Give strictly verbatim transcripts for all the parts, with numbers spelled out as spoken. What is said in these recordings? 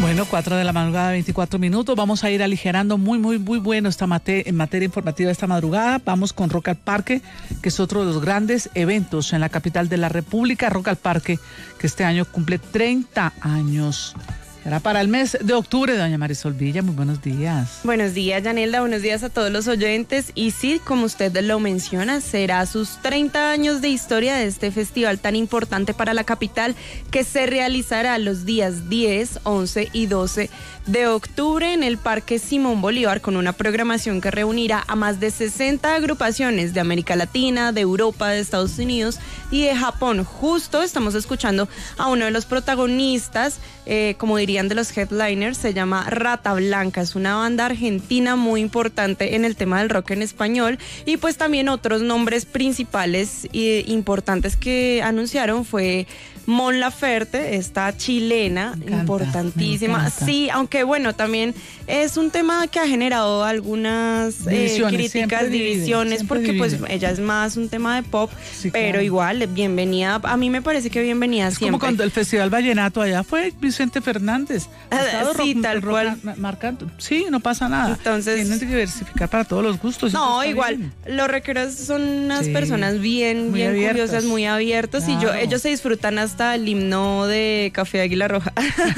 Bueno, cuatro de la madrugada, veinticuatro minutos. Vamos a ir aligerando muy, muy, muy bueno esta mate en materia informativa esta madrugada. Vamos con Rock al Parque, que es otro de los grandes eventos en la capital de la República. Rock al Parque, que este año cumple treinta años. Será para el mes de octubre, doña Marisol Villa. Muy buenos días. Buenos días, Yanelda. Buenos días a todos los oyentes. Y sí, como usted lo menciona, será sus treinta años de historia de este festival tan importante para la capital, que se realizará los días diez, once y doce de octubre en el Parque Simón Bolívar, con una programación que reunirá a más de sesenta agrupaciones de América Latina, de Europa, de Estados Unidos y de Japón. Justo estamos escuchando a uno de los protagonistas, eh, como dirían de los headliners, se llama Rata Blanca. Es una banda argentina muy importante en el tema del rock en español, y pues también otros nombres principales e importantes que anunciaron fue Mon Laferte, esta chilena, me encanta, importantísima. Sí, aunque bueno, también es un tema que ha generado algunas eh, críticas, divisiones, divide, porque divide. Pues ella es más un tema de pop, sí, pero claro, igual, bienvenida. A mí me parece que bienvenida es siempre. Como cuando el Festival Vallenato allá fue Vicente Fernández. Sí, rock, tal rock, cual. Marcando. Sí, no pasa nada. Entonces, tienen que diversificar para todos los gustos. No, igual, bien. Los rockeros son unas sí, personas bien, bien abiertas. curiosas, muy abiertas, claro, y yo, ellos se disfrutan hasta el himno de Café Águila Roja.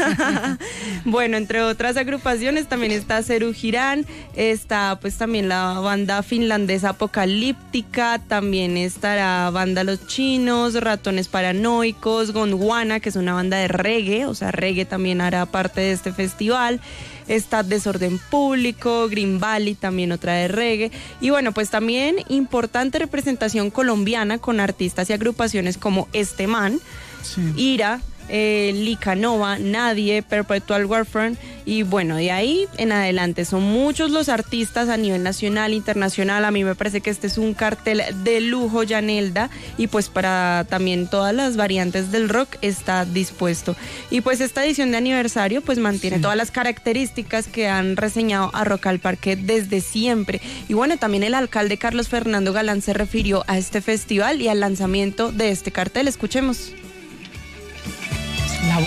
Bueno, entre otras agrupaciones también está Serú Girán, está pues también la banda finlandesa Apocalíptica, también estará banda Los Chinos, Ratones Paranoicos, Gondwana, que es una banda de reggae, o sea, reggae también hará parte de este festival. Está Desorden Público, Green Valley, también otra de reggae. Y bueno, pues también importante representación colombiana con artistas y agrupaciones como Este Man, sí, Ira, eh, Licanova, Nadie, Perpetual Warfare, y bueno, de ahí en adelante son muchos los artistas a nivel nacional, internacional. A mí me parece que este es un cartel de lujo, Yanelda, y pues para también todas las variantes del rock está dispuesto. Y pues esta edición de aniversario pues mantiene sí, todas las características que han reseñado a Rock al Parque desde siempre. Y bueno, también el alcalde Carlos Fernando Galán se refirió a este festival y al lanzamiento de este cartel. Escuchemos. La...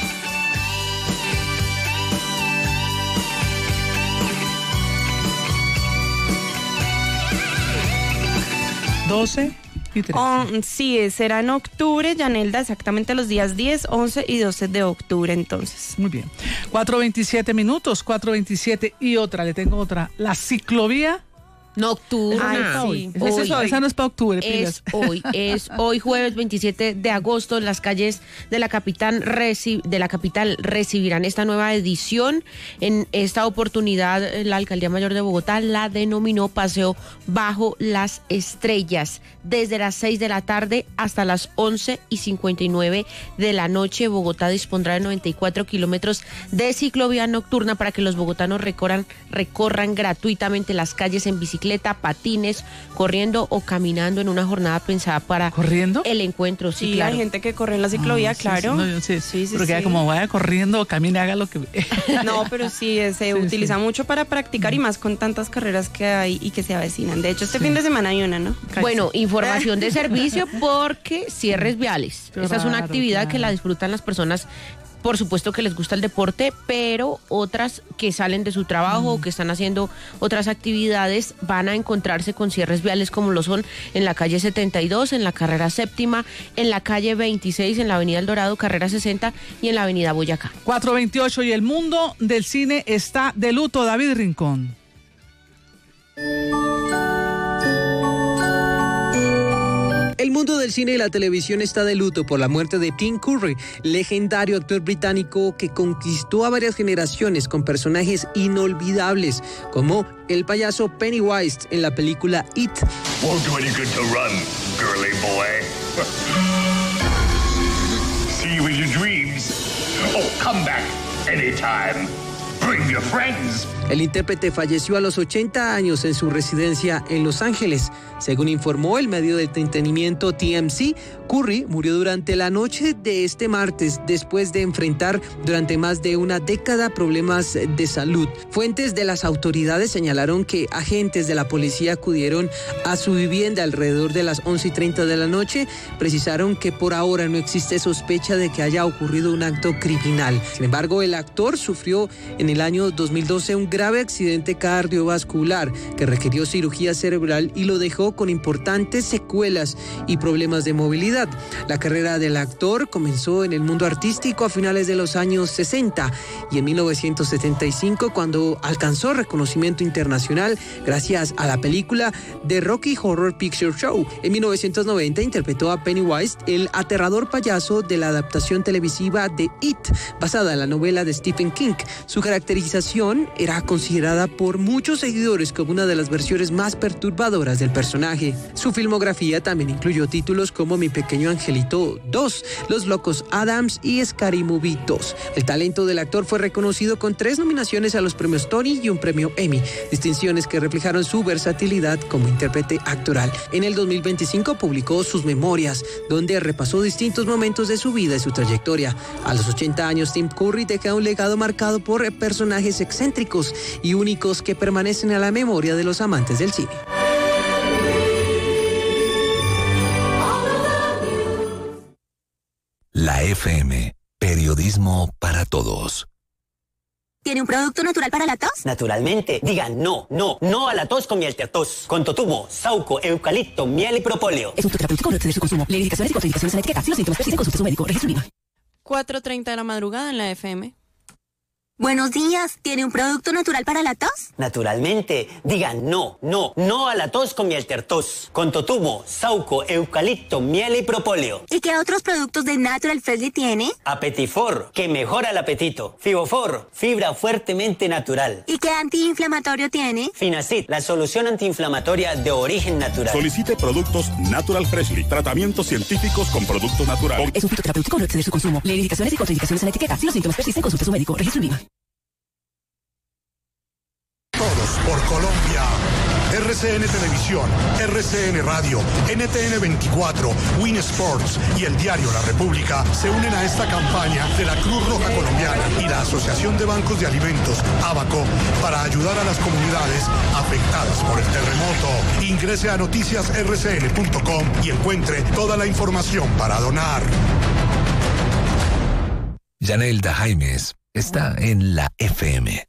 doce y trece. Oh, sí, será en octubre, Yanelda, exactamente los días diez, once y doce de octubre, entonces. Muy bien. cuatro veintisiete minutos, cuatro veintisiete y otra, le tengo otra. La ciclovía nocturna. Ay, sí. Hoy. Esa, es hoy. Esa no es para octubre. Es hoy, es hoy jueves veintisiete de agosto. Las calles de la capital reci- de la capital recibirán esta nueva edición. En esta oportunidad, la Alcaldía Mayor de Bogotá la denominó Paseo Bajo las Estrellas. Desde las seis de la tarde hasta las once y cincuenta y nueve de la noche, Bogotá dispondrá de noventa y cuatro kilómetros de ciclovía nocturna para que los bogotanos recorran, recorran gratuitamente las calles en bicicleta, patines, corriendo o caminando en una jornada pensada para ¿corriendo? El encuentro. Sí, sí, claro. Hay gente que corre en la ciclovía, ah, sí, claro. Sí, no, sí, sí, sí, porque sí. como vaya corriendo o camine, haga lo que... No, pero sí, se sí, utiliza sí. mucho para practicar, y más con tantas carreras que hay y que se avecinan. De hecho, este sí. fin de semana hay una, ¿no? Casi. Bueno, información de servicio porque cierres viales. Qué Esta raro, es una actividad claro. que la disfrutan las personas, por supuesto, que les gusta el deporte, pero otras que salen de su trabajo mm. o que están haciendo otras actividades van a encontrarse con cierres viales, como lo son en la calle setenta y dos, en la carrera séptima, en la calle veintiséis, en la avenida El Dorado, carrera sesenta, y en la avenida Boyacá. cuatro veintiocho, y el mundo del cine está de luto. David Rincón. El mundo del cine y la televisión está de luto por la muerte de Tim Curry, legendario actor británico que conquistó a varias generaciones con personajes inolvidables, como el payaso Pennywise en la película It. Won't do any good to run, girly boy. See you in your dreams. Oh, come back anytime. bring your friends. El intérprete falleció a los ochenta años en su residencia en Los Ángeles. Según informó el medio de entretenimiento T M C, Curry murió durante la noche de este martes después de enfrentar durante más de una década problemas de salud. Fuentes de las autoridades señalaron que agentes de la policía acudieron a su vivienda alrededor de las once y treinta de la noche. Precisaron que por ahora no existe sospecha de que haya ocurrido un acto criminal. Sin embargo, el actor sufrió en el año dos mil doce un grave accidente cardiovascular que requirió cirugía cerebral y lo dejó con importantes secuelas y problemas de movilidad. La carrera del actor comenzó en el mundo artístico a finales de los años sesenta y en mil novecientos setenta y cinco, cuando alcanzó reconocimiento internacional gracias a la película The Rocky Horror Picture Show. En mil novecientos noventa interpretó a Pennywise, el aterrador payaso de la adaptación televisiva de It, basada en la novela de Stephen King. Su caracterización era considerada por muchos seguidores como una de las versiones más perturbadoras del personaje. Su filmografía también incluyó títulos como Mi Pequeño Angelito dos, Los Locos Adams y Scary Movie dos. El talento del actor fue reconocido con tres nominaciones a los premios Tony y un premio Emmy, distinciones que reflejaron su versatilidad como intérprete actoral. En el dos mil veinticinco publicó sus memorias, donde repasó distintos momentos de su vida y su trayectoria. A los ochenta años, Tim Curry deja un legado marcado por personajes excéntricos y únicos que permanecen a la memoria de los amantes del cine. La F M, periodismo para todos. ¿Tiene un producto natural para la tos? Naturalmente. Digan no, no, no a la tos con miel tos. Con totumo, sauco, eucalipto, miel y propóleo. Es un terapéutico, no excede su consumo. Lee indicaciones y contraindicaciones en la etiqueta. Si los síntomas persisten, consulte a su médico. Registro I V A. cuatro treinta de la madrugada en la F M. Buenos días. ¿Tiene un producto natural para la tos? Naturalmente. Digan no, no, no a la tos con miel tos. Con totumo, sauco, eucalipto, miel y propóleo. ¿Y qué otros productos de Natural Freshly tiene? Apetifor, que mejora el apetito. Fibofor, fibra fuertemente natural. ¿Y qué antiinflamatorio tiene? Finacid, la solución antiinflamatoria de origen natural. Solicite productos Natural Freshly. Tratamientos científicos con productos naturales. Es un fitoterapéutico, no excede su consumo. Lee indicaciones y contraindicaciones en la etiqueta. Si los síntomas persisten, consulte a su médico. Registro I V A. Todos por Colombia. R C N Televisión, R C N Radio, N T N veinticuatro, Win Sports y el diario La República se unen a esta campaña de la Cruz Roja Colombiana y la Asociación de Bancos de Alimentos, ABACO, para ayudar a las comunidades afectadas por el terremoto. Ingrese a noticias r c n punto com y encuentre toda la información para donar. Yanelda Jaimes está en la F M.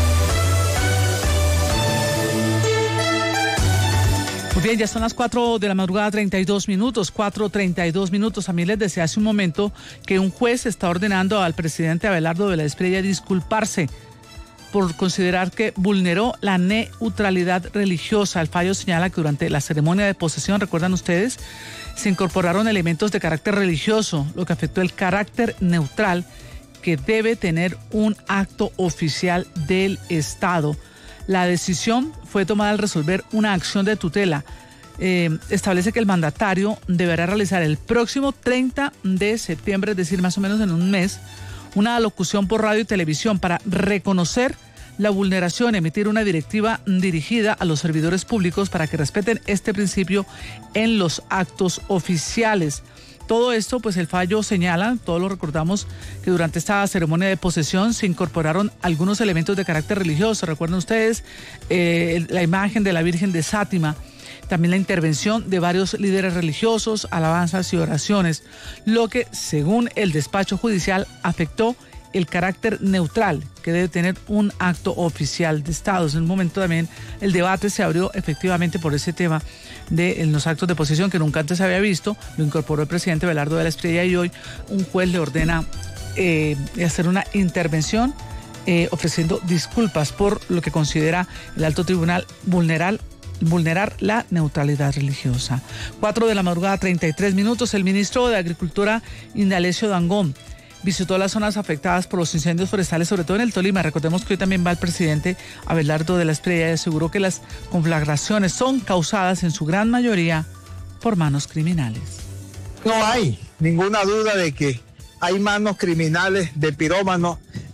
Muy bien, ya son las cuatro de la madrugada, treinta y dos minutos, cuatro treinta y dos minutos. A mí les decía hace un momento que un juez está ordenando al presidente Abelardo de la Espriella disculparse por considerar que vulneró la neutralidad religiosa. El fallo señala que durante la ceremonia de posesión, recuerdan ustedes, se incorporaron elementos de carácter religioso, lo que afectó el carácter neutral que debe tener un acto oficial del Estado. La decisión fue tomada al resolver una acción de tutela. Eh, establece que el mandatario deberá realizar el próximo treinta de septiembre, es decir, más o menos en un mes, una alocución por radio y televisión para reconocer la vulneración, emitir una directiva dirigida a los servidores públicos para que respeten este principio en los actos oficiales. Todo esto, pues el fallo señala, todos lo recordamos, que durante esta ceremonia de posesión se incorporaron algunos elementos de carácter religioso. Recuerden ustedes eh, la imagen de la Virgen de Sátima, también la intervención de varios líderes religiosos, alabanzas y oraciones, lo que, según el despacho judicial, afectó el carácter neutral que debe tener un acto oficial de Estado. En un momento también el debate se abrió efectivamente por ese tema de en los actos de posesión que nunca antes se había visto. Lo incorporó el presidente Abelardo de la Espriella y hoy un juez le ordena eh, hacer una intervención eh, ofreciendo disculpas por lo que considera el alto tribunal vulnerar vulnerar la neutralidad religiosa. Cuatro de la madrugada, treinta y tres minutos. El ministro de Agricultura, Indalecio Dangond, visitó las zonas afectadas por los incendios forestales, sobre todo en el Tolima. Recordemos que hoy también va el presidente Abelardo de la Espriella y aseguró que las conflagraciones son causadas en su gran mayoría por manos criminales. No hay ninguna duda de que hay manos criminales de pirómanos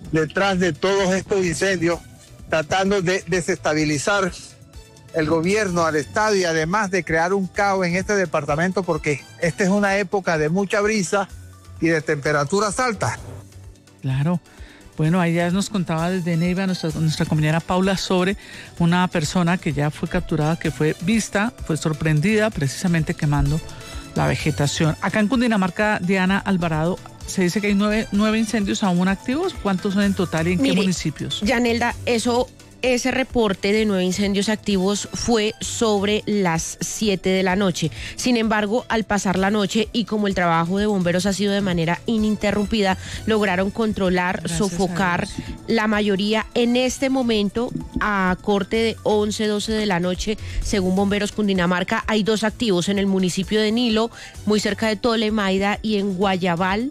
detrás de todos estos incendios, tratando de desestabilizar el gobierno al Estado y además de crear un caos en este departamento, porque esta es una época de mucha brisa y de temperaturas altas. Claro. Bueno, ahí ya nos contaba desde Neiva nuestra, nuestra compañera Paula sobre una persona que ya fue capturada, que fue vista, fue sorprendida precisamente quemando la vegetación. Acá en Cundinamarca, Diana Alvarado, se dice que hay nueve, nueve incendios aún activos. ¿Cuántos son en total y en Mire, qué municipios? Yanelda, eso... Ese reporte de nueve incendios activos fue sobre las siete de la noche. Sin embargo, al pasar la noche y como el trabajo de bomberos ha sido de manera ininterrumpida, lograron controlar, Gracias sofocar la mayoría. En este momento, a corte de once, doce de la noche, según Bomberos Cundinamarca, hay dos activos en el municipio de Nilo, muy cerca de Tolemaida, y en Guayabal,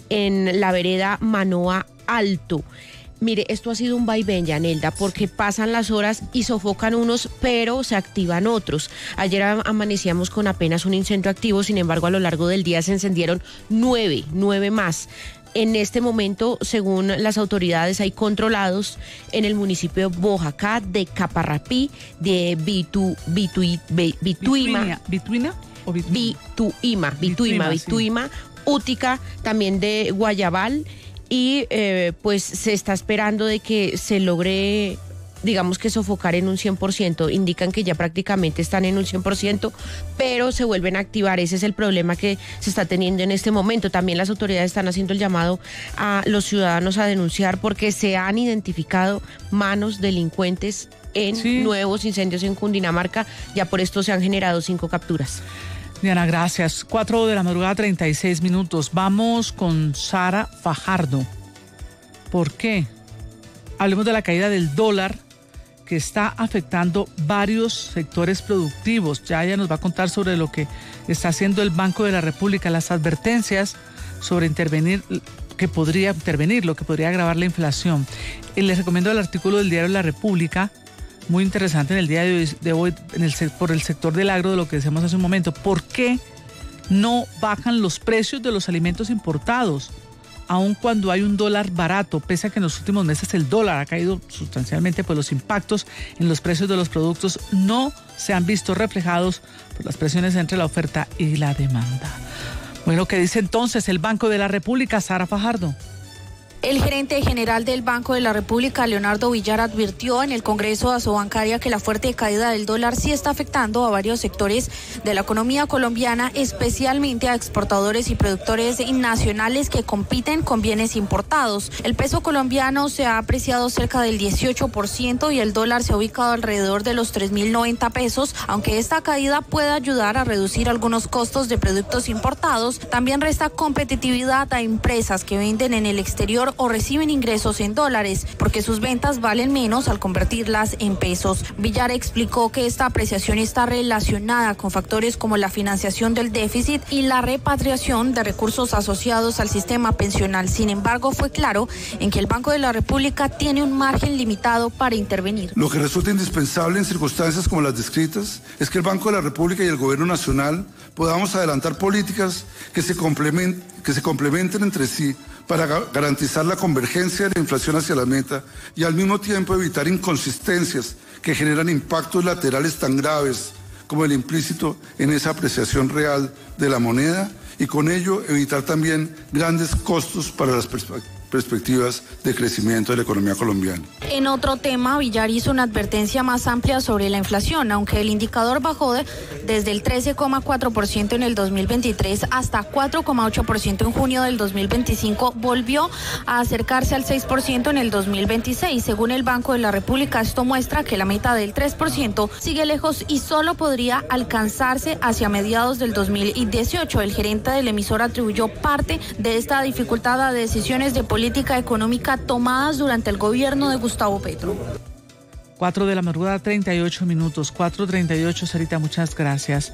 en la vereda Manoa Alto. Mire, esto ha sido un vaivén, Yanelda, porque pasan las horas y sofocan unos, pero se activan otros. Ayer amanecíamos con apenas un incendio activo, sin embargo, a lo largo del día se encendieron nueve, nueve más. En este momento, según las autoridades, hay controlados en el municipio de Boyacá, de Caparrapí, de Bitu, Bitu, Bituima, ¿Bituina o Bituima? Bituima, Bituima, Bituima, sí. Útica, también de Guayabal. Y eh, pues se está esperando de que se logre, digamos que sofocar en un cien por ciento. Indican que ya prácticamente están en un cien por ciento, pero se vuelven a activar. Ese es el problema que se está teniendo en este momento. También las autoridades están haciendo el llamado a los ciudadanos a denunciar porque se han identificado manos delincuentes en sí. nuevos incendios en Cundinamarca. Ya por esto se han generado cinco capturas. Diana, gracias. Cuatro de la madrugada, treinta y seis minutos. Vamos con Sara Fajardo. ¿Por qué? Hablemos de la caída del dólar que está afectando varios sectores productivos. Ya ella nos va a contar sobre lo que está haciendo el Banco de la República, las advertencias sobre intervenir, que podría intervenir, lo que podría agravar la inflación. Y les recomiendo el artículo del diario La República, muy interesante en el día de hoy, de hoy en el, por el sector del agro, de lo que decíamos hace un momento. ¿Por qué no bajan los precios de los alimentos importados, aun cuando hay un dólar barato? Pese a que en los últimos meses el dólar ha caído sustancialmente, pues los impactos en los precios de los productos no se han visto reflejados por las presiones entre la oferta y la demanda. Bueno, ¿qué dice entonces el Banco de la República, Sara Fajardo? El gerente general del Banco de la República, Leonardo Villar, advirtió en el Congreso de Asobancaria que la fuerte caída del dólar sí está afectando a varios sectores de la economía colombiana, especialmente a exportadores y productores nacionales que compiten con bienes importados. El peso colombiano se ha apreciado cerca del dieciocho por ciento y el dólar se ha ubicado alrededor de los tres mil noventa pesos. Aunque esta caída puede ayudar a reducir algunos costos de productos importados, también resta competitividad a empresas que venden en el exterior o reciben ingresos en dólares, porque sus ventas valen menos al convertirlas en pesos. Villar explicó que esta apreciación está relacionada con factores como la financiación del déficit y la repatriación de recursos asociados al sistema pensional. Sin embargo, fue claro en que el Banco de la República tiene un margen limitado para intervenir. Lo que resulta indispensable en circunstancias como las descritas es que el Banco de la República y el Gobierno Nacional podamos adelantar políticas que se complementen, que se complementen entre sí para garantizar la convergencia de la inflación hacia la meta y al mismo tiempo evitar inconsistencias que generan impactos laterales tan graves como el implícito en esa apreciación real de la moneda y con ello evitar también grandes costos para las perspectivas. perspectivas de crecimiento de la economía colombiana. En otro tema, Villar hizo una advertencia más amplia sobre la inflación. Aunque el indicador bajó de, desde el trece coma cuatro por ciento en el dos mil veintitrés hasta cuatro coma ocho por ciento en junio del dos mil veinticinco, volvió a acercarse al seis por ciento en el dos mil veintiséis. Según el Banco de la República, esto muestra que la meta del tres por ciento sigue lejos y solo podría alcanzarse hacia mediados del dos mil dieciocho. El gerente del emisor atribuyó parte de esta dificultad a decisiones de política política económica tomadas durante el gobierno de Gustavo Petro. Cuatro de la madrugada, treinta y ocho minutos. Cuatro treinta y ocho, Sarita, muchas gracias.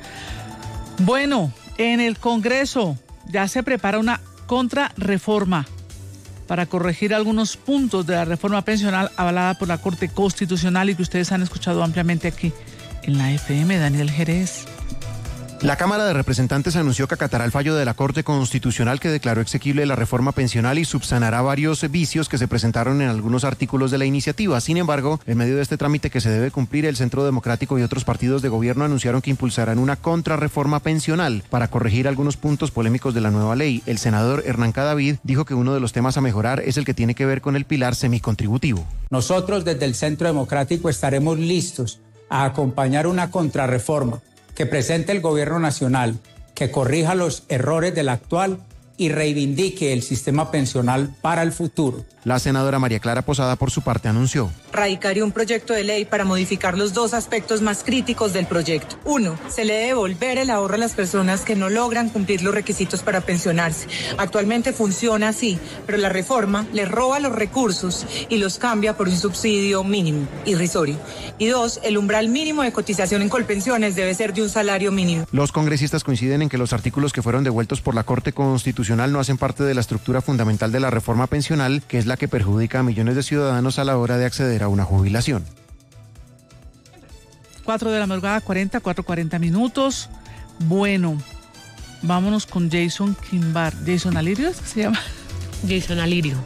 Bueno, en el Congreso ya se prepara una contrarreforma para corregir algunos puntos de la reforma pensional avalada por la Corte Constitucional y que ustedes han escuchado ampliamente aquí en la F M. Daniel Jerez. La Cámara de Representantes anunció que acatará el fallo de la Corte Constitucional que declaró exequible la reforma pensional y subsanará varios vicios que se presentaron en algunos artículos de la iniciativa. Sin embargo, en medio de este trámite que se debe cumplir, el Centro Democrático y otros partidos de gobierno anunciaron que impulsarán una contrarreforma pensional para corregir algunos puntos polémicos de la nueva ley. El senador Hernán Cadavid dijo que uno de los temas a mejorar es el que tiene que ver con el pilar semicontributivo. Nosotros desde el Centro Democrático estaremos listos a acompañar una contrarreforma que presente el gobierno nacional, que corrija los errores del actual y reivindique el sistema pensional para el futuro. La senadora María Clara Posada, por su parte, anunció: radicaré un proyecto de ley para modificar los dos aspectos más críticos del proyecto. Uno, se le debe devolver el ahorro a las personas que no logran cumplir los requisitos para pensionarse. Actualmente funciona así, pero la reforma les roba los recursos y los cambia por un subsidio mínimo, irrisorio. Y dos, el umbral mínimo de cotización en Colpensiones debe ser de un salario mínimo. Los congresistas coinciden en que los artículos que fueron devueltos por la Corte Constitucional no hacen parte de la estructura fundamental de la reforma pensional, que es la que perjudica a millones de ciudadanos a la hora de acceder a una jubilación. cuatro de la madrugada, cuarenta, cuatro cuarenta minutos. Bueno, vámonos con Jason Quimbar. ¿Jason Alirio es que se llama? Jason Alirio.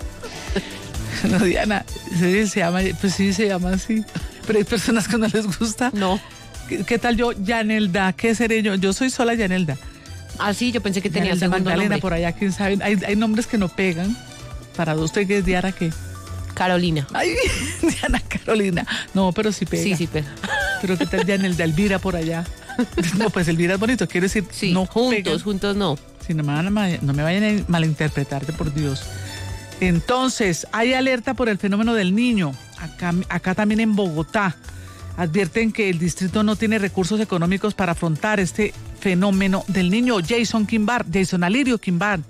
No, Diana, se, se llama, pues sí se llama así, pero hay personas que no les gusta. No. ¿Qué, qué tal yo, Yanelda? ¿Qué seré yo? Yo soy sola Yanelda. Ah, sí, yo pensé que tenía el segundo Magdalena, nombre. por allá, quién sabe. Hay, hay nombres que no pegan. Para usted, ¿qué es Diana qué? Carolina. Ay, Diana Carolina. No, pero sí pega. Sí, sí pega. Pero ¿qué tal Yanelda Elvira por allá? No, pues Elvira es bonito, quiere decir sí, no juntos, pegan. juntos no. Sí, no me, van a, no me vayan a malinterpretarte, por Dios. Entonces, hay alerta por el fenómeno del niño. Acá, acá también en Bogotá. Advierten que el distrito no tiene recursos económicos para afrontar este fenómeno del niño. Jason Quimbar, Jason Alirio Quimbar.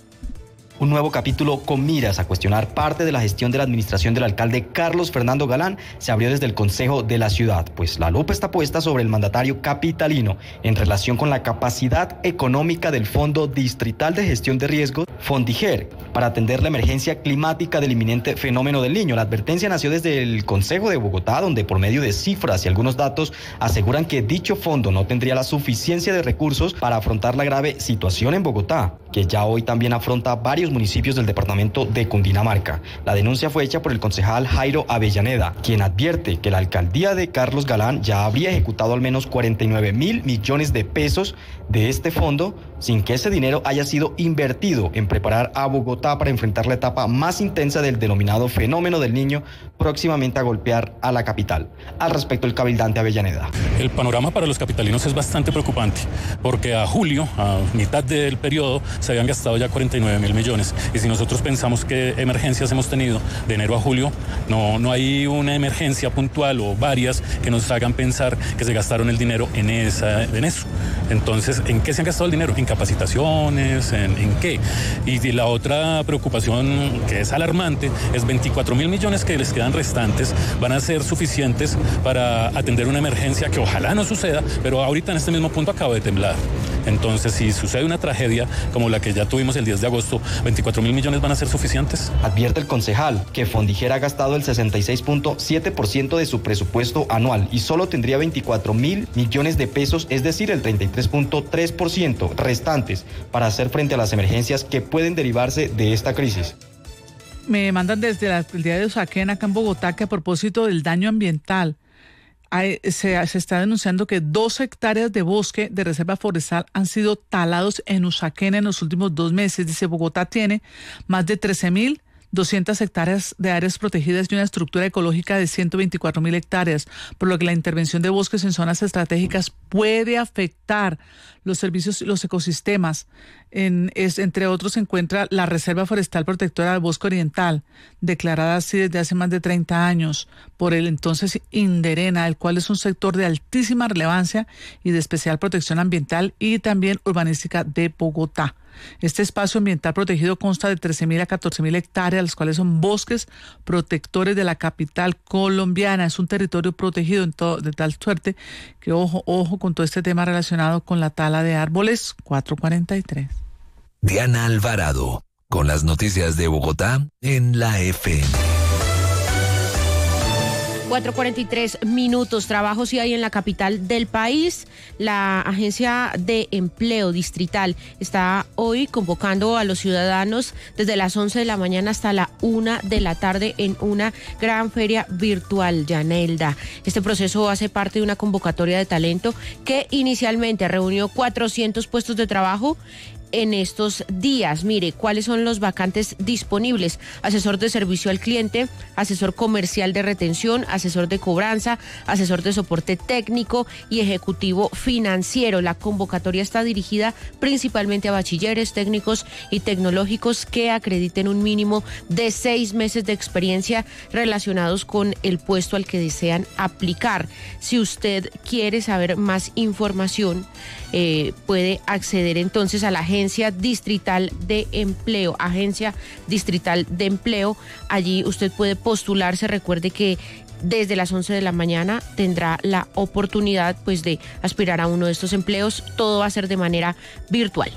Un nuevo capítulo con miras a cuestionar parte de la gestión de la administración del alcalde Carlos Fernando Galán se abrió desde el Consejo de la Ciudad, pues la lupa está puesta sobre el mandatario capitalino en relación con la capacidad económica del Fondo Distrital de Gestión de Riesgos, FONDIGER, para atender la emergencia climática del inminente fenómeno del niño. La advertencia nació desde el Consejo de Bogotá, donde por medio de cifras y algunos datos aseguran que dicho fondo no tendría la suficiencia de recursos para afrontar la grave situación en Bogotá, que ya hoy también afronta varios municipios del departamento de Cundinamarca. La denuncia fue hecha por el concejal Jairo Avellaneda, quien advierte que la alcaldía de Carlos Galán ya habría ejecutado al menos cuarenta y nueve mil millones de pesos de este fondo sin que ese dinero haya sido invertido en preparar a Bogotá para enfrentar la etapa más intensa del denominado fenómeno del niño, próximamente a golpear a la capital. Al respecto, el cabildante Avellaneda. El panorama para los capitalinos es bastante preocupante, porque a julio, a mitad del periodo, se habían gastado ya cuarenta y nueve mil millones. Y si nosotros pensamos que emergencias hemos tenido de enero a julio, no, no hay una emergencia puntual o varias que nos hagan pensar que se gastaron el dinero en, esa, en eso. Entonces, ¿en qué se han gastado el dinero? ¿En capacitaciones? ¿En, en qué? Y, y la otra preocupación que es alarmante es veinticuatro mil millones que les quedan restantes van a ser suficientes para atender una emergencia que ojalá no suceda, pero ahorita en este mismo punto acaba de temblar. Entonces, si sucede una tragedia como la que ya tuvimos el diez de agosto, ¿veinticuatro mil millones van a ser suficientes? Advierte el concejal que FONDIGER ha gastado el sesenta y seis punto siete por ciento de su presupuesto anual y solo tendría veinticuatro mil millones de pesos, es decir, el treinta y tres punto tres por ciento restantes para hacer frente a las emergencias que pueden derivarse de esta crisis. Me mandan desde la, el día de Usaquén, acá en Bogotá, que a propósito del daño ambiental, hay, se, se está denunciando que dos hectáreas de bosque de reserva forestal han sido talados en Usaquén en los últimos dos meses. Dice, Bogotá tiene más de trece mil doscientas hectáreas de áreas protegidas y una estructura ecológica de ciento veinticuatro mil hectáreas, por lo que la intervención de bosques en zonas estratégicas puede afectar los servicios y los ecosistemas. En, es, entre otros se encuentra la Reserva Forestal Protectora del Bosque Oriental, declarada así desde hace más de treinta años por el entonces INDERENA, el cual es un sector de altísima relevancia y de especial protección ambiental y también urbanística de Bogotá. Este espacio ambiental protegido consta de trece mil a catorce mil hectáreas, las cuales son bosques protectores de la capital colombiana. Es un territorio protegido en todo, de tal suerte que ojo, ojo con todo este tema relacionado con la tala de árboles. Cuatro cuarenta y tres. Diana Alvarado, con las noticias de Bogotá en la F M. cuatro cuarenta y tres minutos. Trabajo sí hay en la capital del país. La Agencia de Empleo Distrital está hoy convocando a los ciudadanos desde las once de la mañana hasta la una de la tarde en una gran feria virtual, Yanelda. Este proceso hace parte de una convocatoria de talento que inicialmente reunió cuatrocientos puestos de trabajo en estos días. Mire, ¿cuáles son los vacantes disponibles? Asesor de servicio al cliente, asesor comercial de retención, asesor de cobranza, asesor de soporte técnico y ejecutivo financiero. La convocatoria está dirigida principalmente a bachilleres, técnicos y tecnológicos que acrediten un mínimo de seis meses de experiencia relacionados con el puesto al que desean aplicar. Si usted quiere saber más información, eh, puede acceder entonces a la agencia Agencia Distrital de Empleo, Agencia Distrital de Empleo. Allí usted puede postularse. Recuerde que desde las once de la mañana tendrá la oportunidad pues de aspirar a uno de estos empleos. Todo va a ser de manera virtual.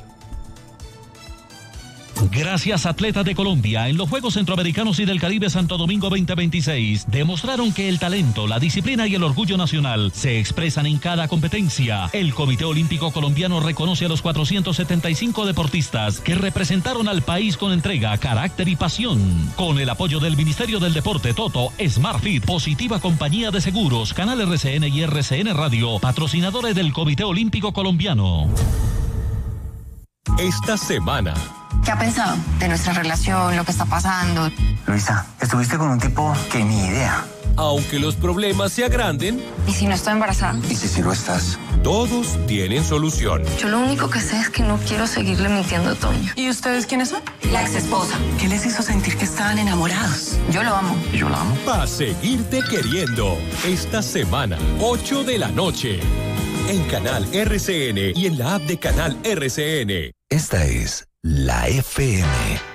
Gracias, atletas de Colombia, en los Juegos Centroamericanos y del Caribe Santo Domingo veinte veintiséis, demostraron que el talento, la disciplina y el orgullo nacional se expresan en cada competencia. El Comité Olímpico Colombiano reconoce a los cuatrocientos setenta y cinco deportistas que representaron al país con entrega, carácter y pasión. Con el apoyo del Ministerio del Deporte, Toto, SmartFit, Positiva Compañía de Seguros, Canal R C N y R C N Radio, patrocinadores del Comité Olímpico Colombiano. Esta semana. ¿Qué ha pensado de nuestra relación, lo que está pasando? Luisa, estuviste con un tipo que ni idea. Aunque los problemas se agranden. ¿Y si no estoy embarazada? ¿Y si sí lo estás? Todos tienen solución. Yo lo único que sé es que no quiero seguirle mintiendo a Toño. ¿Y ustedes quiénes son? La ex esposa. ¿Qué les hizo sentir que estaban enamorados? Yo lo amo. ¿Y yo la amo? Va a seguirte queriendo. Esta semana, ocho de la noche. En Canal R C N y en la app de Canal R C N. Esta es la F M.